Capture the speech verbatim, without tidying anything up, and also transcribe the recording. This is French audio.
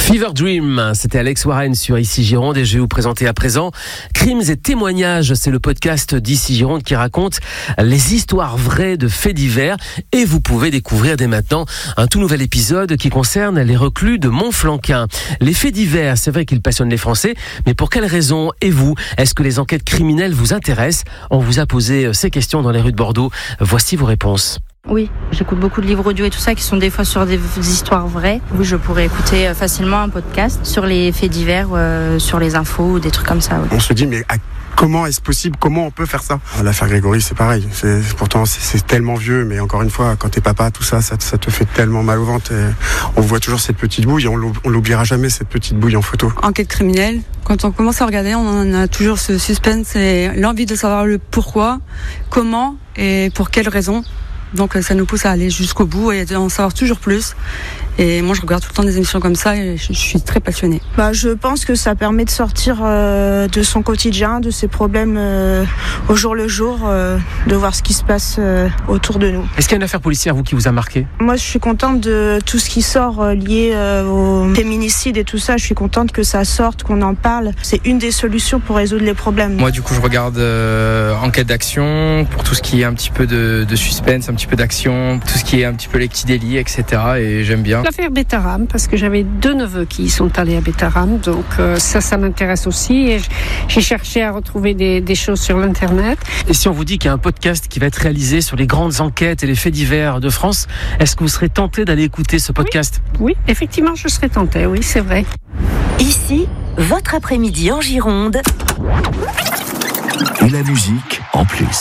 Fever Dream, c'était Alex Warren sur Ici Gironde et je vais vous présenter à présent Crimes et témoignages. C'est le podcast d'Ici Gironde qui raconte les histoires vraies de faits divers et vous pouvez découvrir dès maintenant un tout nouvel épisode qui concerne les reclus de Montflanquin. Les faits divers, c'est vrai qu'ils passionnent les Français, mais pour quelles raisons? Et vous, est-ce que les enquêtes criminelles vous intéressent? On vous a posé ces questions dans les rues de Bordeaux. Voici vos réponses. Oui, j'écoute beaucoup de livres audio et tout ça qui sont des fois sur des histoires vraies. Oui, je pourrais écouter facilement un podcast sur les faits divers, euh, sur les infos ou des trucs comme ça. Oui. On se dit mais à comment est-ce possible? Comment on peut faire ça? L'affaire Grégory, c'est pareil. C'est, pourtant, c'est, c'est tellement vieux, mais encore une fois, quand t'es papa, tout ça, ça, ça te fait tellement mal au ventre. Et on voit toujours cette petite bouille, on, on l'oubliera jamais, cette petite bouille en photo. Enquête criminelle, quand on commence à regarder, on en a toujours ce suspense et l'envie de savoir le pourquoi, comment et pour quelles raisons. Donc ça nous pousse à aller jusqu'au bout et à en savoir toujours plus. Et moi je regarde tout le temps des émissions comme ça et je, je suis très passionnée. Bah, je pense que ça permet de sortir euh, de son quotidien, de ses problèmes euh, au jour le jour, euh, de voir ce qui se passe euh, autour de nous. Est-ce qu'il y a une affaire policière vous qui vous a marqué? Moi je suis contente de tout ce qui sort euh, lié euh, au féminicide et tout ça. Je suis contente que ça sorte, qu'on en parle. C'est une des solutions pour résoudre les problèmes. Moi du coup je regarde euh, enquête d'action pour tout ce qui est un petit peu de, de suspense, un petit peu d'action, tout ce qui est un petit peu les petits délits, et cetera. Et j'aime bien. L'affaire Bétarame, parce que j'avais deux neveux qui sont allés à Bétarame, donc euh, ça, ça m'intéresse aussi. Et j'ai cherché à retrouver des, des choses sur l'internet. Et si on vous dit qu'il y a un podcast qui va être réalisé sur les grandes enquêtes et les faits divers de France, est-ce que vous serez tenté d'aller écouter ce podcast? Oui, oui, effectivement, je serais tentée, oui, c'est vrai. Ici, votre après-midi en Gironde. Et la musique en plus.